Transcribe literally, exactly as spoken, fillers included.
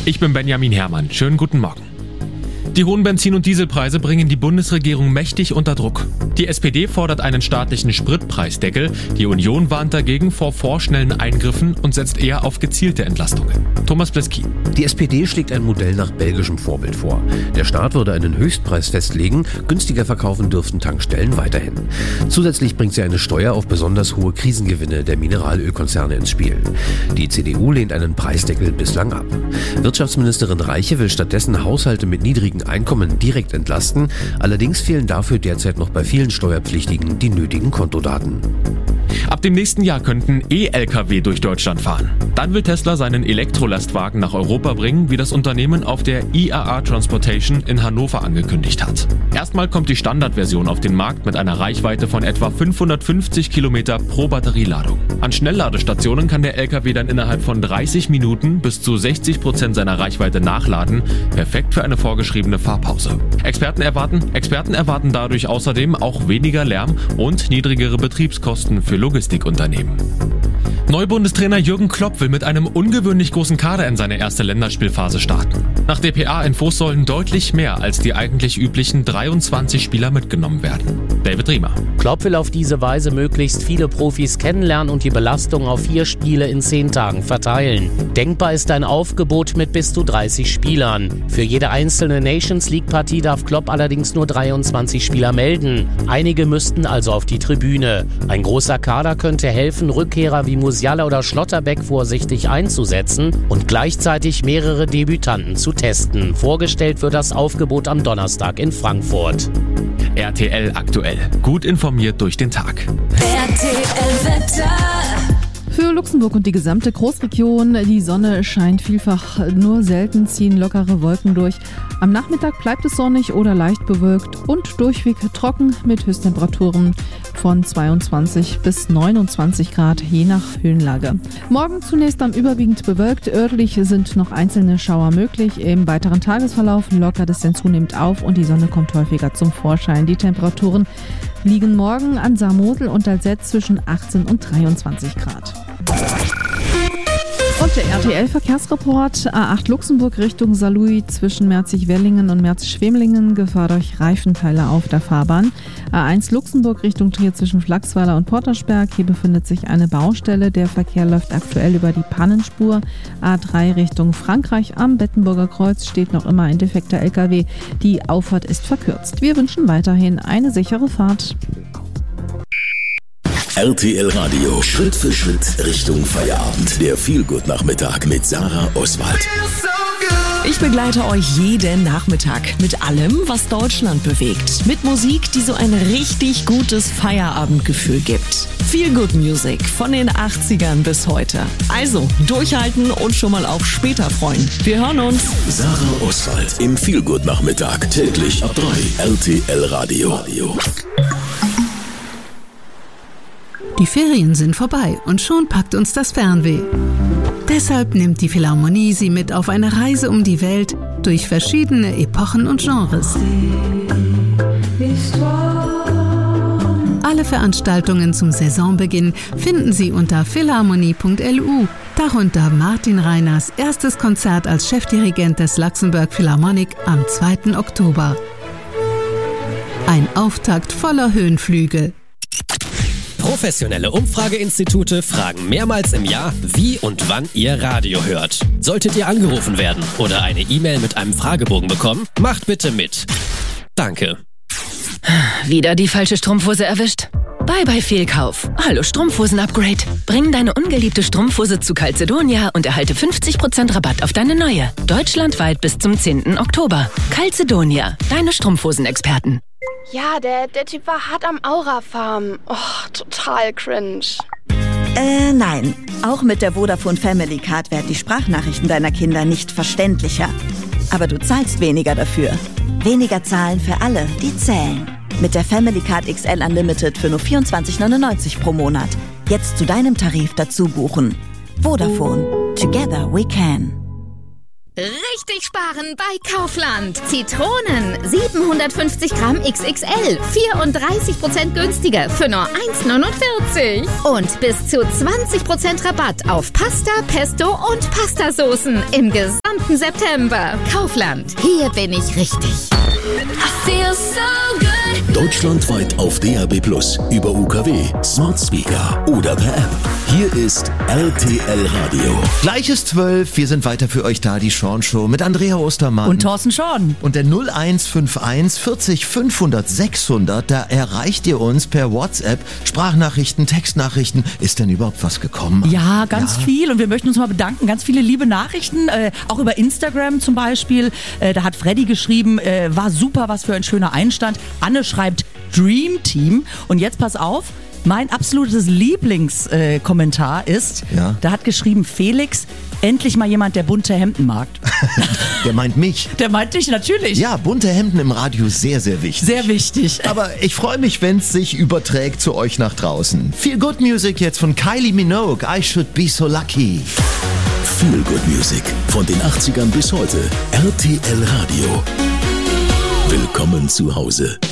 Ich bin Benjamin Herrmann. Schönen guten Morgen. Die hohen Benzin- und Dieselpreise bringen die Bundesregierung mächtig unter Druck. Die S P D fordert einen staatlichen Spritpreisdeckel. Die Union warnt dagegen vor vorschnellen Eingriffen und setzt eher auf gezielte Entlastungen. Thomas Bleski. Die S P D schlägt ein Modell nach belgischem Vorbild vor. Der Staat würde einen Höchstpreis festlegen, günstiger verkaufen dürften Tankstellen weiterhin. Zusätzlich bringt sie eine Steuer auf besonders hohe Krisengewinne der Mineralölkonzerne ins Spiel. Die C D U lehnt einen Preisdeckel bislang ab. Wirtschaftsministerin Reiche will stattdessen Haushalte mit niedrigen Einkommen direkt entlasten. Allerdings fehlen dafür derzeit noch bei vielen Steuerpflichtigen die nötigen Kontodaten. Ab dem nächsten Jahr könnten E-L K W durch Deutschland fahren. Dann will Tesla seinen Elektrolastwagen nach Europa bringen, wie das Unternehmen auf der I A A Transportation in Hannover angekündigt hat. Erstmal kommt die Standardversion auf den Markt mit einer Reichweite von etwa fünfhundertfünfzig Kilometer pro Batterieladung. An Schnellladestationen kann der L K W dann innerhalb von dreißig Minuten bis zu sechzig Prozent seiner Reichweite nachladen. Perfekt für eine vorgeschriebene Fahrpause. Experten erwarten, Experten erwarten dadurch außerdem auch weniger Lärm und niedrigere Betriebskosten für Logistikunternehmen. Neubundestrainer Jürgen Klopp will mit einem ungewöhnlich großen Kader in seine erste Länderspielphase starten. Nach D P A-Infos sollen deutlich mehr als die eigentlich üblichen dreiundzwanzig Spieler mitgenommen werden. David Riemer. Klopp will auf diese Weise möglichst viele Profis kennenlernen und die Belastung auf vier Spiele in zehn Tagen verteilen. Denkbar ist ein Aufgebot mit bis zu dreißig Spielern. Für jede einzelne Nations-League-Partie darf Klopp allerdings nur dreiundzwanzig Spieler melden. Einige müssten also auf die Tribüne. Ein großer Kader könnte helfen, Rückkehrer wie Musiala oder Schlotterbeck vorsichtig einzusetzen und gleichzeitig mehrere Debütanten zu testen. Vorgestellt wird das Aufgebot am Donnerstag in Frankfurt. R T L aktuell. Gut informiert durch den Tag. R T L-Wetter. Für Luxemburg und die gesamte Großregion, die Sonne scheint vielfach, nur selten ziehen lockere Wolken durch. Am Nachmittag bleibt es sonnig oder leicht bewölkt und durchweg trocken mit Höchsttemperaturen von zweiundzwanzig bis neunundzwanzig Grad, je nach Höhenlage. Morgen zunächst am überwiegend bewölkt, örtlich sind noch einzelne Schauer möglich. Im weiteren Tagesverlauf lockert es dann zunehmend auf und die Sonne kommt häufiger zum Vorschein. Die Temperaturen liegen morgen an Saar-Mosel und Alzette zwischen achtzehn und dreiundzwanzig Grad. Und der R T L-Verkehrsreport: A acht Luxemburg Richtung Saarlouis zwischen Merzig-Wellingen und Merz-Schwemlingen, Gefahr durch Reifenteile auf der Fahrbahn. A eins Luxemburg Richtung Trier zwischen Flachsweiler und Portersberg, hier befindet sich eine Baustelle. Der Verkehr läuft aktuell über die Pannenspur. A drei Richtung Frankreich am Bettenburger Kreuz steht noch immer ein defekter L K W. Die Auffahrt ist verkürzt. Wir wünschen weiterhin eine sichere Fahrt. R T L Radio, Schritt für Schritt Richtung Feierabend. Der Feelgood-Nachmittag mit Sarah Oswald. Ich begleite euch jeden Nachmittag mit allem, was Deutschland bewegt. Mit Musik, die so ein richtig gutes Feierabendgefühl gibt. Feelgood Music von den achtzigern bis heute. Also durchhalten und schon mal auf später freuen. Wir hören uns. Sarah Oswald im Feelgood-Nachmittag. Täglich ab drei. R T L Radio. Die Ferien sind vorbei und schon packt uns das Fernweh. Deshalb nimmt die Philharmonie Sie mit auf eine Reise um die Welt durch verschiedene Epochen und Genres. Alle Veranstaltungen zum Saisonbeginn finden Sie unter philharmonie punkt l u, darunter Martin Reiners erstes Konzert als Chefdirigent des Luxembourg Philharmonic am zweiten Oktober. Ein Auftakt voller Höhenflüge. Professionelle Umfrageinstitute fragen mehrmals im Jahr, wie und wann ihr Radio hört. Solltet ihr angerufen werden oder eine E-Mail mit einem Fragebogen bekommen, macht bitte mit. Danke. Wieder die falsche Strumpfhose erwischt? Bye bye Fehlkauf. Hallo Strumpfhosen-Upgrade. Bring deine ungeliebte Strumpfhose zu Calzedonia und erhalte fünfzig Prozent Rabatt auf deine neue. Deutschlandweit bis zum zehnten Oktober. Calzedonia, deine Strumpfhosenexperten. Ja, der, der Typ war hart am Aura-Farm. Oh, total cringe. Äh, nein. Auch mit der Vodafone Family Card werden die Sprachnachrichten deiner Kinder nicht verständlicher. Aber du zahlst weniger dafür. Weniger zahlen für alle, die zählen. Mit der Family Card X L Unlimited für nur vierundzwanzig neunundneunzig pro Monat. Jetzt zu deinem Tarif dazu buchen. Vodafone. Together we can. Richtig sparen bei Kaufland. Zitronen siebenhundertfünfzig Gramm X X L, vierunddreißig Prozent günstiger für nur eins neunundvierzig. Und bis zu zwanzig Prozent Rabatt auf Pasta, Pesto und Pastasoßen im gesamten September. Kaufland, hier bin ich richtig. I feel so good. Deutschlandweit auf D A B plus, über U K W, Smart Speaker oder per App. Hier ist R T L Radio. Gleich ist zwölf, wir sind weiter für euch da, die Sean Show mit Andrea Ostermann. Und Thorsten Schorn. Und der null eins fünf eins vierzig fünfhundert sechshundert, da erreicht ihr uns per WhatsApp, Sprachnachrichten, Textnachrichten. Ist denn überhaupt was gekommen? Ja, ganz ja. viel. Und wir möchten uns mal bedanken. Ganz viele liebe Nachrichten, äh, auch über Instagram zum Beispiel. Äh, da hat Freddy geschrieben, äh, war super, was für ein schöner Einstand. Anne schreibt Dream Team. Und jetzt pass auf, mein absolutes Lieblingskommentar äh, ist, ja. da hat geschrieben Felix, endlich mal jemand, der bunte Hemden mag. Der meint mich. Der meint dich, natürlich. Ja, bunte Hemden im Radio, sehr, sehr wichtig. Sehr wichtig. Aber ich freue mich, wenn es sich überträgt zu euch nach draußen. Feel Good Music jetzt von Kylie Minogue, I Should Be So Lucky. Feel Good Music von den achtzigern bis heute. R T L Radio. Willkommen zu Hause.